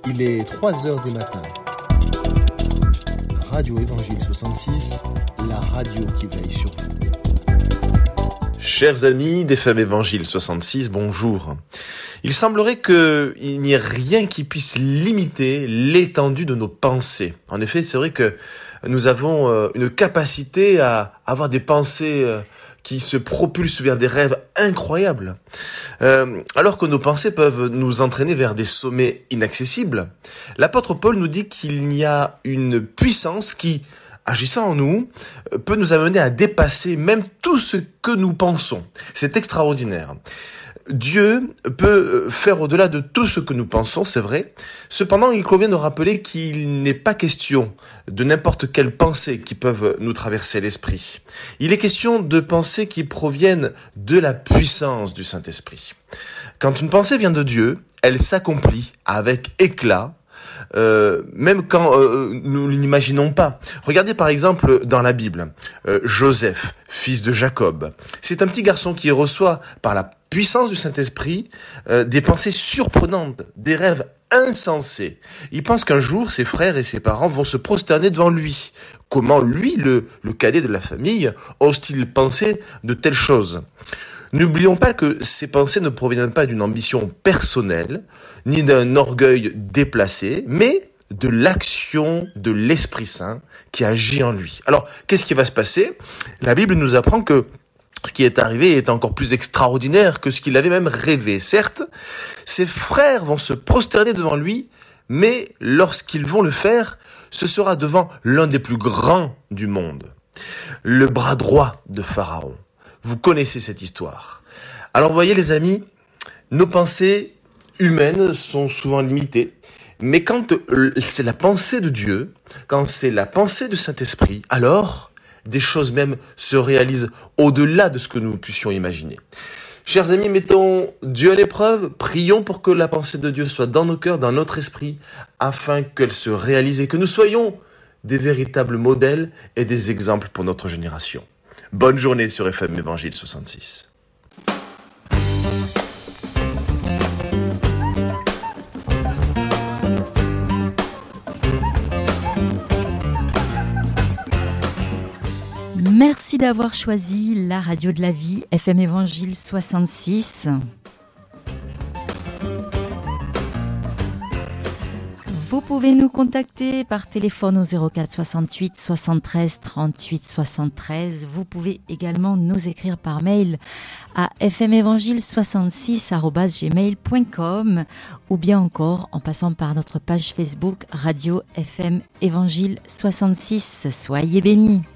Il est 3 heures du matin. Radio Évangile 66, la radio qui veille sur vous. Chers amis d'FM Évangile 66, bonjour. Il semblerait qu'il n'y ait rien qui puisse limiter l'étendue de nos pensées. En effet, c'est vrai que nous avons une capacité à avoir des pensées qui se propulsent vers des rêves incroyables. Alors que nos pensées peuvent nous entraîner vers des sommets inaccessibles, l'apôtre Paul nous dit qu'il y a une puissance qui, agissant en nous, peut nous amener à dépasser même tout ce que nous pensons. C'est extraordinaire. Dieu peut faire au-delà de tout ce que nous pensons, c'est vrai. Cependant, il convient de rappeler qu'il n'est pas question de n'importe quelle pensée qui peuvent nous traverser l'esprit. Il est question de pensées qui proviennent de la puissance du Saint-Esprit. Quand une pensée vient de Dieu, elle s'accomplit avec éclat, même quand nous ne l'imaginons pas. Regardez par exemple dans la Bible, Joseph, fils de Jacob. C'est un petit garçon qui reçoit par la puissance du Saint-Esprit des pensées surprenantes, des rêves insensés. Il pense qu'un jour, ses frères et ses parents vont se prosterner devant lui. Comment lui, le cadet de la famille, ose-t-il penser de telles choses ? N'oublions pas que ces pensées ne proviennent pas d'une ambition personnelle, ni d'un orgueil déplacé, mais de l'action de l'Esprit Saint qui agit en lui. Alors, qu'est-ce qui va se passer ? La Bible nous apprend que ce qui est arrivé est encore plus extraordinaire que ce qu'il avait même rêvé. Certes, ses frères vont se prosterner devant lui, mais lorsqu'ils vont le faire, ce sera devant l'un des plus grands du monde, le bras droit de Pharaon. Vous connaissez cette histoire. Alors, vous voyez les amis, nos pensées humaines sont souvent limitées. Mais quand c'est la pensée de Dieu, quand c'est la pensée du Saint-Esprit, alors des choses même se réalisent au-delà de ce que nous puissions imaginer. Chers amis, mettons Dieu à l'épreuve, prions pour que la pensée de Dieu soit dans nos cœurs, dans notre esprit, afin qu'elle se réalise et que nous soyons des véritables modèles et des exemples pour notre génération. Bonne journée sur FM Évangile 66. Merci d'avoir choisi la radio de la vie, FM Évangile 66. Vous pouvez nous contacter par téléphone au 04 68 73 38 73. Vous pouvez également nous écrire par mail à fmevangile66@gmail.com ou bien encore en passant par notre page Facebook Radio FM Évangile 66. Soyez bénis.